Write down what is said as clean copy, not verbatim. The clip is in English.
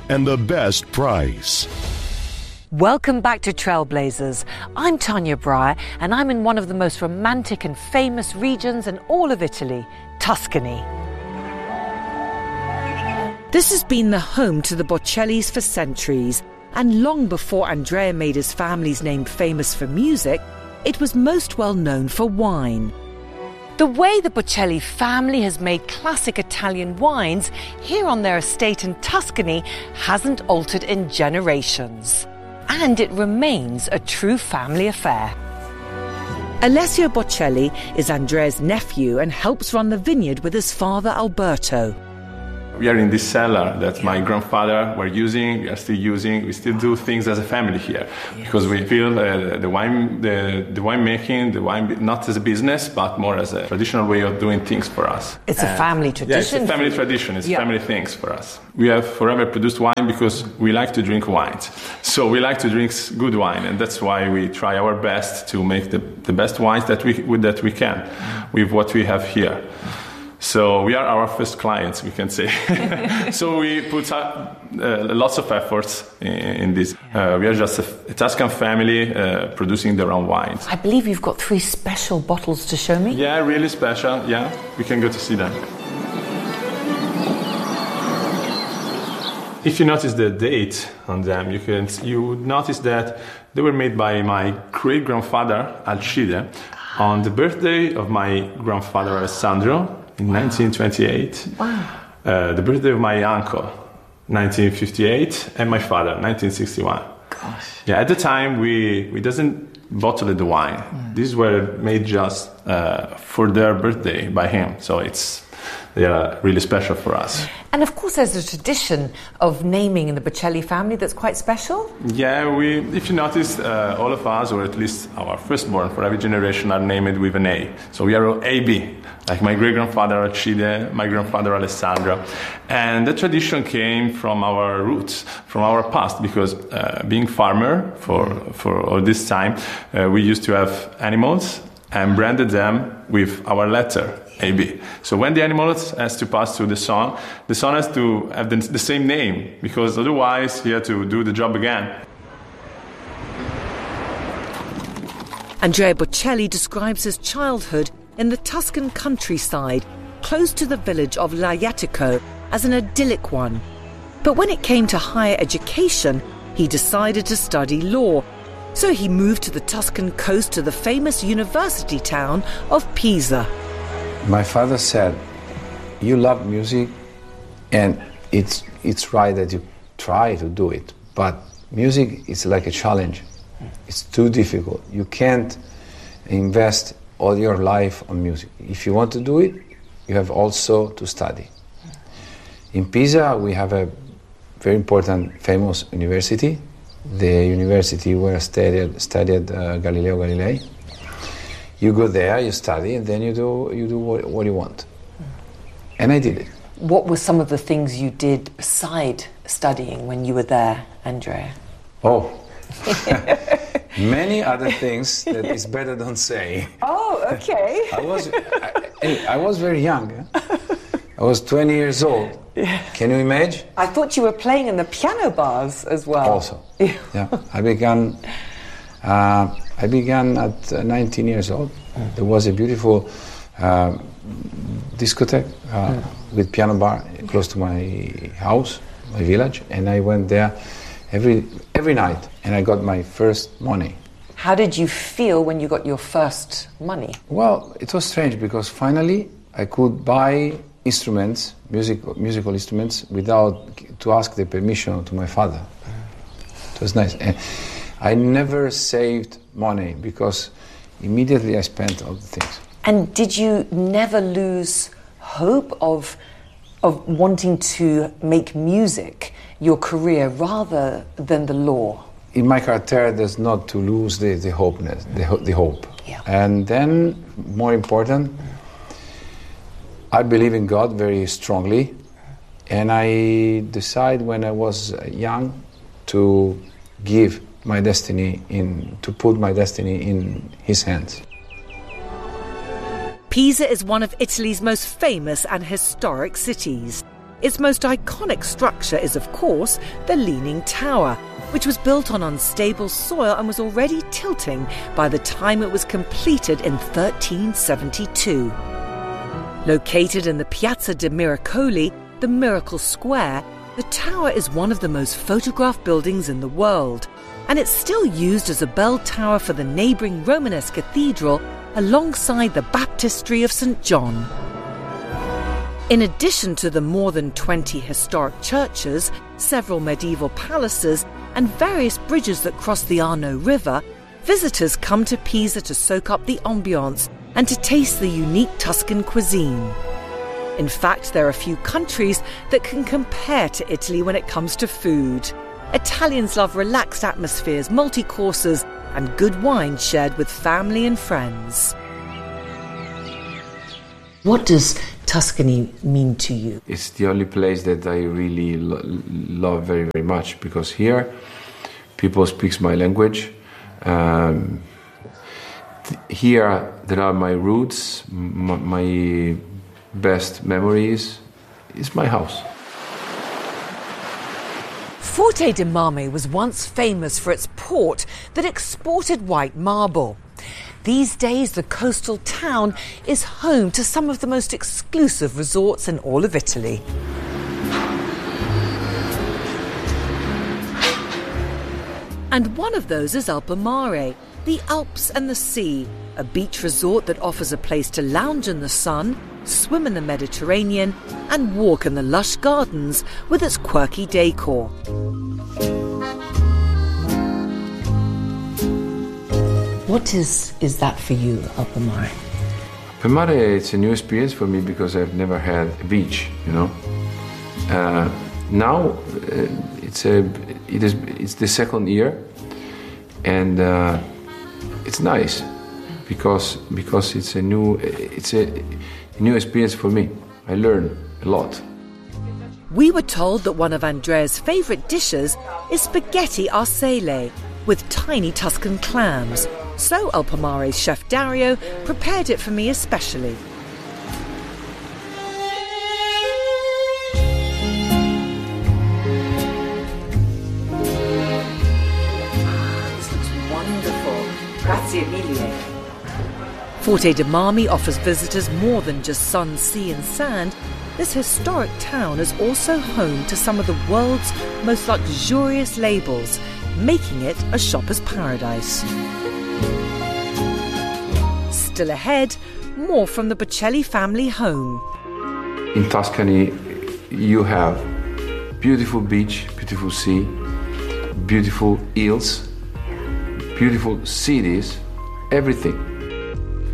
and the best price. Welcome back to Trailblazers. I'm Tanya Breyer, and I'm in one of the most romantic and famous regions in all of Italy, Tuscany. This has been the home to the Bocellis for centuries, and long before Andrea made his family's name famous for music, it was most well known for wine. The way the Bocelli family has made classic Italian wines here on their estate in Tuscany hasn't altered in generations. And it remains a true family affair. Alessio Bocelli is Andrea's nephew and helps run the vineyard with his father Alberto. We are in this cellar that my grandfather were using, we are still using. We still do things as a family here because we feel the wine making, the wine not as a business, but more as a traditional way of doing things for us. It's a family tradition. Yeah, it's a family tradition. It's family things for us. We have forever produced wine because we like to drink wines. So we like to drink good wine, and that's why we try our best to make the best wines that we can with what we have here. So we are our first clients, we can say. So we put lots of efforts in this. We are just a Tuscan family producing their own wines. I believe you've got 3 special bottles to show me. Yeah, really special. Yeah, we can go to see them. If you notice the date on them, you would notice that they were made by my great-grandfather Alcide on the birthday of my grandfather Alessandro. In 1928, the birthday of my uncle, 1958, and my father, 1961. Gosh. Yeah, at the time we doesn't bottle the wine. These were made just for their birthday by him, so they are really special for us. And of course, there's a tradition of naming in the Bocelli family that's quite special. Yeah, if you notice, all of us, or at least our firstborn for every generation, are named with an A. So we are all AB. Like my great-grandfather Alcide, my grandfather Alessandro. And the tradition came from our roots, from our past, because being farmer for all this time, we used to have animals and branded them with our letter, AB. So when the animal has to pass through the son has to have the same name, because otherwise he had to do the job again. Andrea Bocelli describes his childhood in the Tuscan countryside, close to the village of Lajatico, as an idyllic one. But when it came to higher education, he decided to study law. So he moved to the Tuscan coast to the famous university town of Pisa. My father said, you love music, and it's right that you try to do it, but music is like a challenge. It's too difficult. You can't invest all your life on music. If you want to do it, you have also to study. In Pisa, we have a very important, famous university, the university where studied Galileo Galilei. You go there, you study, and then you do what you want. And I did it. What were some of the things you did beside studying when you were there, Andrea? Oh, many other things that is better don't say. Oh, okay. I was very young. I was 20 years old. Yeah. Can you imagine? I thought you were playing in the piano bars as well. Also, yeah. I began at 19 years old. There was a beautiful discotheque with piano bar close to my house, my village, and I went there every night, and I got my first money. How did you feel when you got your first money? Well, it was strange because finally I could buy instruments, musical instruments, without to ask the permission to my father. It was nice. And I never saved money because immediately I spent all the things. And did you never lose hope of wanting to make music your career rather than the law? In my character, there's not to lose the hope. Yeah. And then, more important, I believe in God very strongly, and I decided when I was young to give my destiny to put my destiny in His hands. Pisa is one of Italy's most famous and historic cities. Its most iconic structure is, of course, the Leaning Tower, which was built on unstable soil and was already tilting by the time it was completed in 1372. Located in the Piazza de Miracoli, the Miracle Square, the tower is one of the most photographed buildings in the world, and it's still used as a bell tower for the neighbouring Romanesque cathedral alongside the baptistry of St. John. In addition to the more than 20 historic churches, several medieval palaces, and various bridges that cross the Arno River, visitors come to Pisa to soak up the ambiance and to taste the unique Tuscan cuisine. In fact, there are few countries that can compare to Italy when it comes to food. Italians love relaxed atmospheres, multi-courses, and good wine shared with family and friends. What does Tuscany mean to you? It's the only place that I really love very, very much, because here people speak my language. Here there are my roots, my best memories. It's my house. Forte dei Marmi was once famous for its port that exported white marble. These days, the coastal town is home to some of the most exclusive resorts in all of Italy. And one of those is Alpomare, the Alps and the sea, a beach resort that offers a place to lounge in the sun, swim in the Mediterranean, and walk in the lush gardens with its quirky decor. What is that for you, Alpomare? Alpomare, it's a new experience for me because I've never had a beach, you know. Now it's the second year, and it's nice because it's a new experience for me. I learn a lot. We were told that one of Andrea's favourite dishes is spaghetti arsele with tiny Tuscan clams. So Alpomare's chef Dario prepared it for me especially. This looks wonderful. Grazie mille. Forte dei Marmi offers visitors more than just sun, sea and sand. This historic town is also home to some of the world's most luxurious labels, making it a shopper's paradise. Still ahead, more from the Bocelli family home. In Tuscany, you have beautiful beach, beautiful sea, beautiful hills, beautiful cities, everything.